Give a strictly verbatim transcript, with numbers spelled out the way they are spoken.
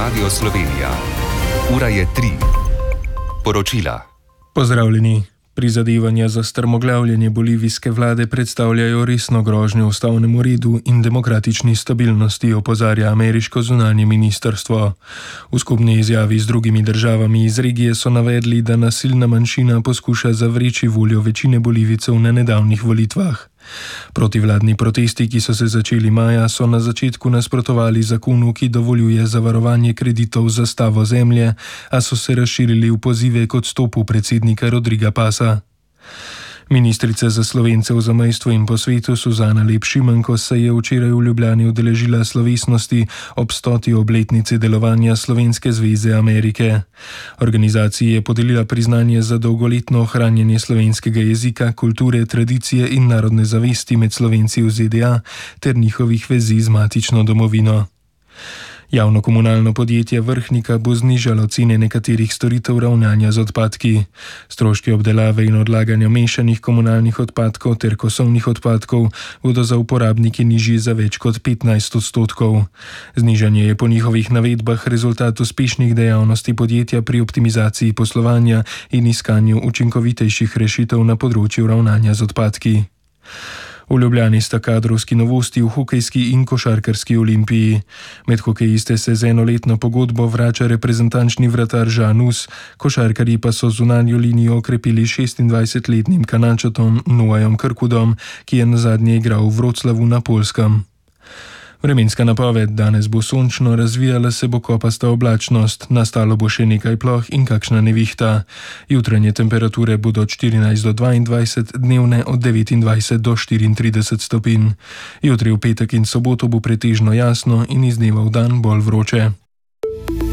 Radio Slovenija. Ura je tri. Poročila. Pozdravljeni. Prizadevanja za strmoglavljanje bolivijske vlade predstavljajo resno grožnjo ustavnemu redu in demokratični stabilnosti, opozarja ameriško zunanje ministrstvo. V skupni izjavi z drugimi državami iz regije so navedli, da nasilna manjšina poskuša zavreči voljo večine Bolivijcev na nedavnih volitvah. Protivladni protesti, ki so se začeli maja, so na začetku nasprotovali zakonu, ki dovoljuje zavarovanje kreditov za zastavo zemlje, a so se razširili v pozive k odstopu predsednika Rodriga Pasa. Ministrica za Slovence v zamejstvu in po svetu Suzana Lep Šimenko se je včeraj v Ljubljani udeležila slovesnosti ob stoti obletnici delovanja Slovenske zveze Amerike. Organizaciji je podelila priznanje za dolgoletno ohranjanje slovenskega jezika, kulture, tradicije in narodne zavesti med Slovenci v Z D A ter njihovih vezi z matično domovino. Javno komunalno podjetje Vrhnika bo znižalo cene nekaterih storitev ravnanja z odpadki. Stroški obdelave in odlaganja mešanih komunalnih odpadkov ter kosovnih odpadkov bodo za uporabnike nižji za več kot petnajst odstotkov. Znižanje je po njihovih navedbah rezultat uspešnih dejavnosti podjetja pri optimizaciji poslovanja in iskanju učinkovitejših rešitev na področju ravnanja z odpadki. V Ljubljani sta kadrovski novosti v hokejski in košarkarski Olimpiji. Med hokejiste se z enoletno pogodbo vrača reprezentančni vratar Žan Us, košarkarji pa so zunanjo linijo okrepili šestindvajsetletnim Kanadčanom Noajem Krkudom, ki je nazadnje igral v Vroclavu na Poljskem. Vremenska napoved: danes bo sončno, razvijala se bo kopasta oblačnost, nastalo bo še nekaj ploh in kakšna nevihta. Jutranje temperature bodo od štirinajst do dvaindvajset, dnevne od devetindvajset do štiriintrideset stopinj. Jutri v petek in soboto bo pretežno jasno in iz dneva v dan bolj vroče.